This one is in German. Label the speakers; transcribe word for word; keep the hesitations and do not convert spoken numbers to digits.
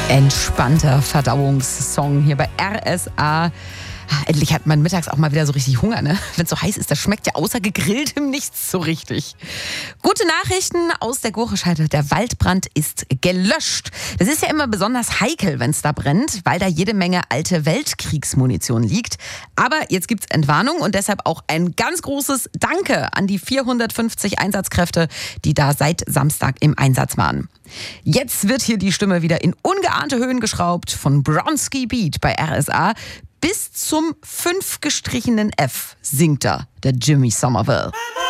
Speaker 1: Entspannter Verdauungssong hier bei R S A. Endlich hat man mittags auch mal wieder so richtig Hunger, ne? Wenn es so heiß ist, das schmeckt ja außer gegrilltem nichts so richtig. Gute Nachrichten aus der Gurkenscheide. Der Waldbrand ist gelöscht. Das ist ja immer besonders heikel, wenn es da brennt, weil da jede Menge alte Weltkriegsmunition liegt. Aber jetzt gibt's Entwarnung und deshalb auch ein ganz großes Danke an die vierhundertfünfzig Einsatzkräfte, die da seit Samstag im Einsatz waren. Jetzt wird hier die Stimme wieder in ungeahnte Höhen geschraubt von Bronski Beat bei R S A. Bis zum fünf gestrichenen F singt da der Jimmy Somerville.